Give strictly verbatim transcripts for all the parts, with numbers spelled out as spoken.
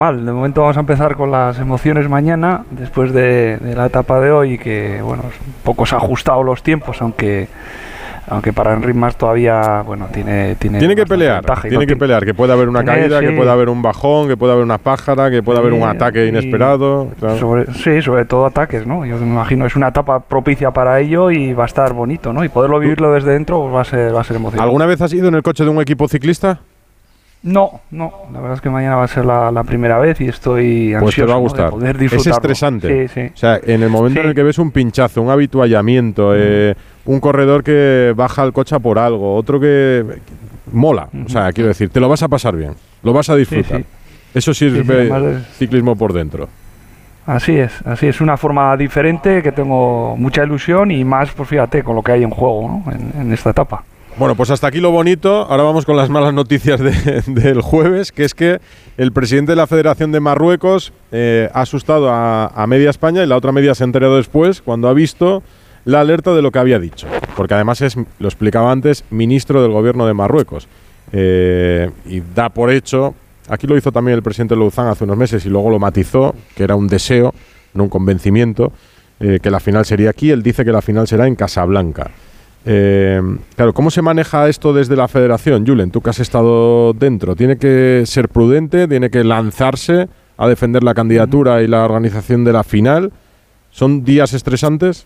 Vale, de momento vamos a empezar con las emociones mañana, después de, de la etapa de hoy, que bueno, un poco se ha ajustado los tiempos, aunque aunque para Enric Mas todavía, bueno, tiene tiene, tiene que pelear, tiene que pelear, que puede haber una tiene, caída, sí. que puede haber un bajón, que puede haber una pájara, que puede sí, haber un ataque inesperado. Claro. Sobre, sí, sobre todo ataques, ¿no? Yo me imagino es una etapa propicia para ello y va a estar bonito, ¿no? Y poderlo vivirlo desde dentro pues va a ser va a ser emocionante. ¿Alguna vez has ido en el coche de un equipo ciclista? No, no, la verdad es que mañana va a ser la, la primera vez y estoy ansioso, pues te va a gustar. ¿no? de poder disfrutarlo. Es estresante. Sí, sí. O sea, en el momento sí. en el que ves un pinchazo, un habituallamiento, mm. eh, un corredor que baja el coche por algo, otro que mola. Mm-hmm. O sea, quiero decir, te lo vas a pasar bien, lo vas a disfrutar. Sí, sí. Eso sí es sí, sí, es ciclismo por dentro. Así es, así es una forma diferente que tengo mucha ilusión y más, pues fíjate, con lo que hay en juego, ¿no? en, en esta etapa. Bueno, pues hasta aquí lo bonito. Ahora vamos con las malas noticias de, del jueves, que es que el presidente de la Federación de Marruecos eh, ha asustado a, a media España y la otra media se ha enterado después cuando ha visto la alerta de lo que había dicho. Porque además es, lo explicaba antes, ministro del gobierno de Marruecos. Eh, y da por hecho, aquí lo hizo también el presidente Louzán hace unos meses y luego lo matizó, que era un deseo, no un convencimiento, eh, que la final sería aquí. Él dice que la final será en Casablanca. Eh, claro, ¿cómo se maneja esto desde la federación, Julen? Tú que has estado dentro, ¿tiene que ser prudente? ¿Tiene que lanzarse a defender la candidatura y la organización de la final? ¿Son días estresantes?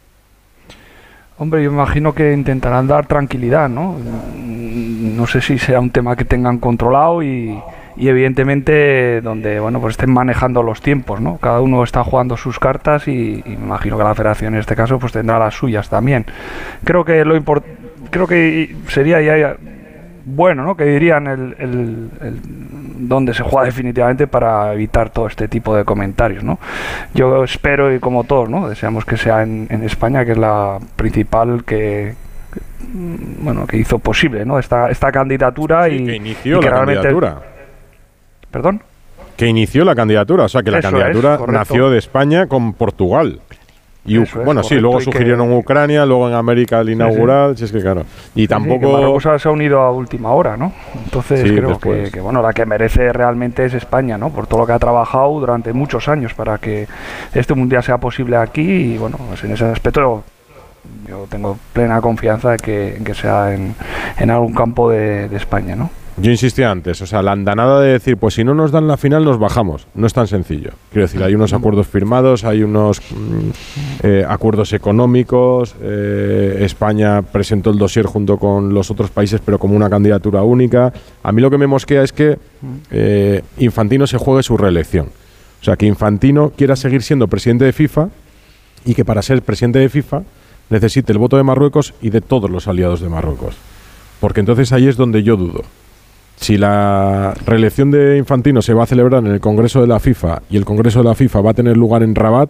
Hombre, yo me imagino que intentarán dar tranquilidad, ¿no? No sé si sea un tema que tengan controlado y, y evidentemente donde, bueno, pues estén manejando los tiempos, ¿no? Cada uno está jugando sus cartas y, y me imagino que la federación en este caso pues tendrá las suyas también. Creo que lo import- creo que sería ya bueno, ¿no? Que dirían el, el, el dónde se juega definitivamente para evitar todo este tipo de comentarios, ¿no? Yo espero y como todos, ¿no? Deseamos que sea en, en España, que es la principal que bueno, que hizo posible, ¿no? Esta esta candidatura sí, y que inició y que la candidatura. ¿Perdón? Que inició la candidatura, o sea que la Eso candidatura es, nació de España con Portugal. Y Eso es, bueno, sí, luego sugirieron en Ucrania, luego en América el inaugural, sí, sí. si es que claro. Y sí, tampoco... Sí, que Marruecos se ha unido a última hora, ¿no? Entonces sí, creo que, que, bueno, la que merece realmente es España, ¿no? Por todo lo que ha trabajado durante muchos años para que este mundial sea posible aquí y, bueno, pues en ese aspecto yo tengo plena confianza de que, que sea en, en algún campo de, de España, ¿no? Yo insistía antes, o sea, la andanada de decir, pues si no nos dan la final nos bajamos, no es tan sencillo. Quiero decir, hay unos acuerdos firmados, hay unos mm, eh, acuerdos económicos, eh, España presentó el dossier junto con los otros países, pero como una candidatura única. A mí lo que me mosquea es que eh, Infantino se juegue su reelección. O sea, que Infantino quiera seguir siendo presidente de FIFA y que para ser presidente de FIFA necesite el voto de Marruecos y de todos los aliados de Marruecos. Porque entonces ahí es donde yo dudo. Si la reelección de Infantino se va a celebrar en el Congreso de la FIFA y el Congreso de la FIFA va a tener lugar en Rabat,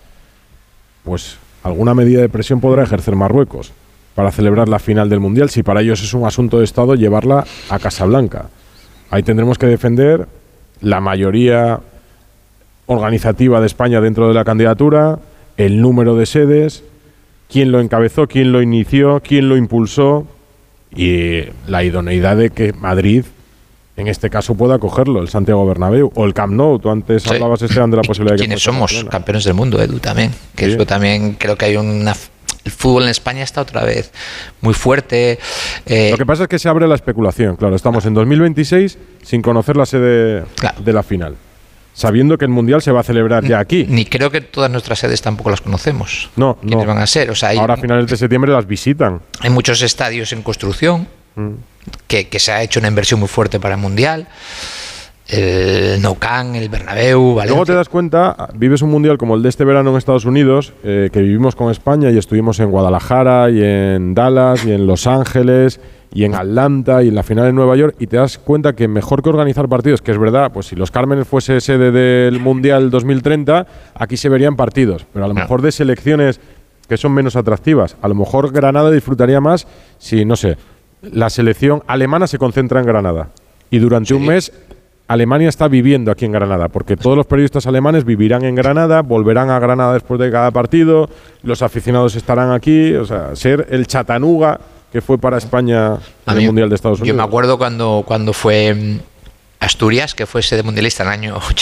pues alguna medida de presión podrá ejercer Marruecos para celebrar la final del Mundial, si para ellos es un asunto de Estado llevarla a Casablanca. Ahí tendremos que defender la mayoría organizativa de España dentro de la candidatura, el número de sedes, quién lo encabezó, quién lo inició, quién lo impulsó y la idoneidad de que Madrid en este caso pueda acogerlo, el Santiago Bernabéu o el Camp Nou. Tú antes sí. hablabas, Esteban, de la posibilidad de que... ¿Quiénes somos? Barcelona. Campeones del mundo, Edu, también. Que sí. Eso también creo que hay una... El fútbol en España está otra vez muy fuerte. Eh, Lo que pasa es que se abre la especulación. Claro, estamos claro. en dos mil veintiséis sin conocer la sede claro. de la final, sabiendo que el Mundial se va a celebrar ya aquí. Ni creo que todas nuestras sedes tampoco las conocemos. No, ¿Quiénes no. van a ser? O sea, hay, ahora a finales de septiembre las visitan. Hay muchos estadios en construcción, mm. que, que se ha hecho una inversión muy fuerte para el Mundial. El Nou Camp, el Bernabéu, Valencia. Luego te das cuenta, vives un Mundial como el de este verano en Estados Unidos, eh, que vivimos con España y estuvimos en Guadalajara y en Dallas y en Los Ángeles y en Atlanta y en la final en Nueva York, y te das cuenta que mejor que organizar partidos, que es verdad, pues si Los Cármenes fuese sede del Mundial dos mil treinta, aquí se verían partidos, pero a lo mejor de selecciones que son menos atractivas. A lo mejor Granada disfrutaría más si, no sé, la selección alemana se concentra en Granada y durante sí. un mes Alemania está viviendo aquí en Granada, porque todos los periodistas alemanes vivirán en Granada, volverán a Granada después de cada partido, los aficionados estarán aquí, o sea, ser el Chattanooga que fue para España en el Mundial de Estados Unidos. Yo me acuerdo cuando, cuando fue Asturias, que fue sede mundialista en el año ochenta